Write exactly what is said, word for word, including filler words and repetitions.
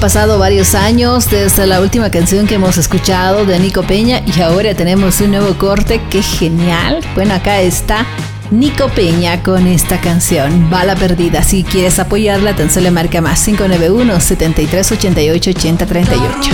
pasado varios años desde la última canción que hemos escuchado de Nico Peña y ahora tenemos un nuevo corte. ¡Qué genial! Bueno, acá está Nico Peña con esta canción, Bala Perdida. Si quieres apoyarla, tan solo marca más cinco nueve uno, setenta y tres, ochenta y ocho, ochenta, treinta y ocho.